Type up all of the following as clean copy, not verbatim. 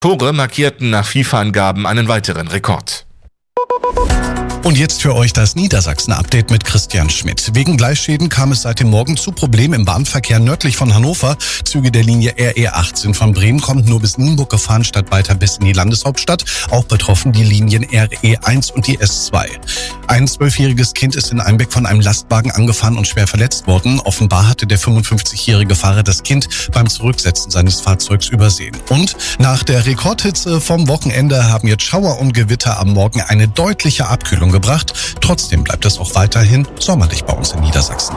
Tore markierten nach FIFA-Angaben einen weiteren Rekord. Und jetzt für euch das Niedersachsen-Update mit Christian Schmidt. Wegen Gleisschäden kam es seit dem Morgen zu Problemen im Bahnverkehr nördlich von Hannover. Züge der Linie RE8 sind von Bremen kommend nur bis Nienburg gefahren, statt weiter bis in die Landeshauptstadt. Auch betroffen die Linien RE1 und die S2. Ein 12-jähriges Kind ist in Einbeck von einem Lastwagen angefahren und schwer verletzt worden. Offenbar hatte der 55-jährige Fahrer das Kind beim Zurücksetzen seines Fahrzeugs übersehen. Und nach der Rekordhitze vom Wochenende haben jetzt Schauer und Gewitter am Morgen eine deutliche Abkühlung gebracht. Trotzdem bleibt es auch weiterhin sommerlich bei uns in Niedersachsen.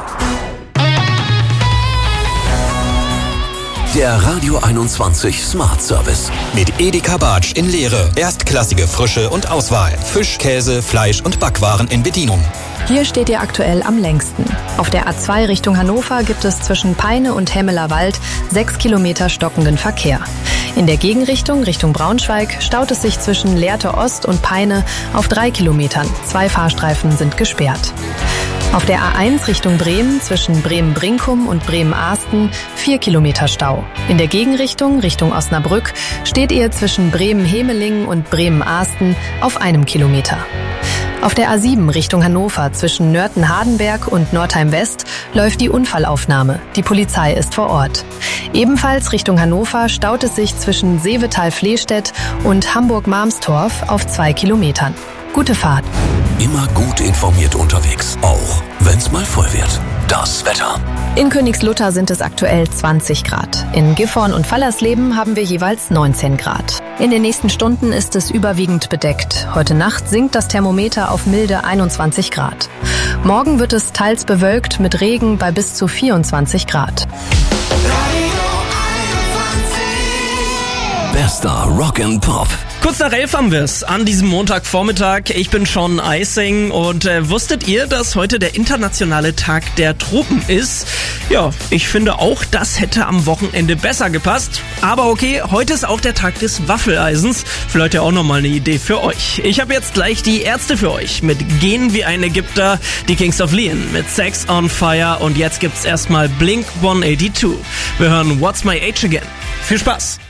Der Radio 21 Smart Service. Mit Edeka Bartsch in Leere. Erstklassige Frische und Auswahl. Fisch, Käse, Fleisch und Backwaren in Bedienung. Hier steht ihr aktuell am längsten. Auf der A2 Richtung Hannover gibt es zwischen Peine und Hemmeler Wald 6 Kilometer stockenden Verkehr. In der Gegenrichtung, Richtung Braunschweig, staut es sich zwischen Lehrte Ost und Peine auf 3 Kilometern. 2 Fahrstreifen sind gesperrt. Auf der A1 Richtung Bremen zwischen Bremen-Brinkum und Bremen-Ahsten 4 Kilometer Stau. In der Gegenrichtung, Richtung Osnabrück, steht ihr zwischen Bremen-Hemelingen und Bremen-Ahsten auf 1 Kilometer. Auf der A7 Richtung Hannover zwischen Nörten-Hardenberg und Nordheim-West läuft die Unfallaufnahme. Die Polizei ist vor Ort. Ebenfalls Richtung Hannover staut es sich zwischen Seevetal-Flehstedt und Hamburg-Marmstorf auf 2 Kilometern. Gute Fahrt. Immer gut informiert unterwegs, auch wenn's mal voll wird. Das Wetter. In Königslutter sind es aktuell 20 Grad. In Gifhorn und Fallersleben haben wir jeweils 19 Grad. In den nächsten Stunden ist es überwiegend bedeckt. Heute Nacht sinkt das Thermometer auf milde 21 Grad. Morgen wird es teils bewölkt mit Regen bei bis zu 24 Grad. Bester Rock and Pop. Kurz nach 11 haben wir es an diesem Montagvormittag. Ich bin Sean Eising und wusstet ihr, dass heute der internationale Tag der Tropen ist? Ja, ich finde auch, das hätte am Wochenende besser gepasst. Aber okay, heute ist auch der Tag des Waffeleisens. Vielleicht ja auch nochmal eine Idee für euch. Ich habe jetzt gleich die Ärzte für euch mit Gehen wie ein Ägypter, die Kings of Leon mit Sex on Fire und jetzt gibt's erstmal Blink 182. Wir hören What's My Age Again. Viel Spaß!